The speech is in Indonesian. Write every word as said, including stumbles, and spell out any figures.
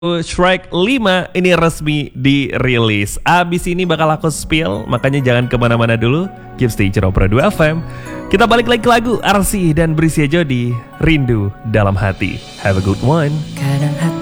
Shrek lima ini resmi dirilis. Abis ini bakal aku spill, makanya jangan kemana-mana dulu. Keep stay Ciro Pro dua F M. Kita balik lagi ke lagu Arsy dan Brisya Jody, Rindu Dalam Hati. Have a good one. Kadang hati